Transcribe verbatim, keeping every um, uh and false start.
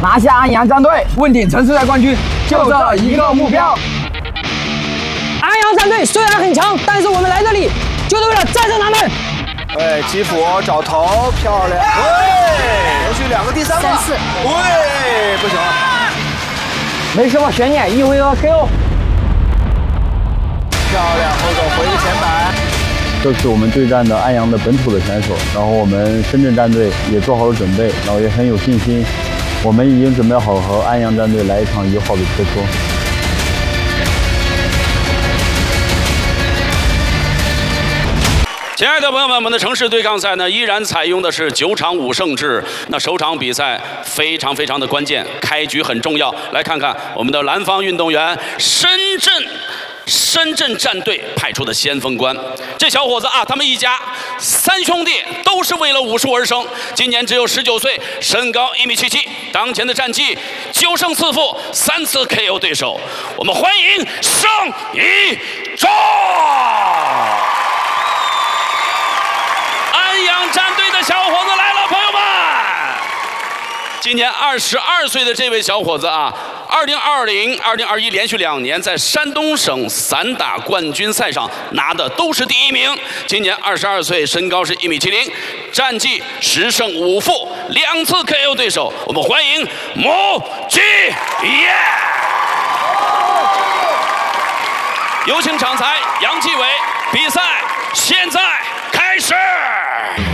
拿下安阳战队，问鼎城市赛冠军，就这一个目标。 安阳战队虽然很强，但是我们来这里就是为了战胜他们。 对，基辅找头，漂亮！喂，连续两个第三个， 三四， 喂，不行了， 没什么悬念，一回合 K O。 漂亮，后手回个前板。 这是我们对战的安阳的本土的选手，然后我们深圳战队也做好了准备，然后也很有信心，我们已经准备好和安阳战队来一场友好的切磋。 亲爱的朋友们，我们的城市对抗赛呢，依然采用的是九场五胜制。那首场比赛非常非常的关键，开局很重要。来看看我们的蓝方运动员深圳。深圳战队派出的先锋官，这小伙子啊，他们一家三兄弟都是为了武术而生，今年只有十九岁，身高一米七七，当前的战绩九胜四负，三次 K O 对手。我们欢迎盛一中。安阳战队的小伙子来了，朋友们！今年二十二岁的这位小伙子啊，二零二零、二零二一连续两年在山东省散打冠军赛上拿的都是第一名。今年二十二岁，身高是一米七零，战绩十胜五负，两次 K O 对手。我们欢迎母鸡耶！有请场裁杨继伟，比赛现在开始。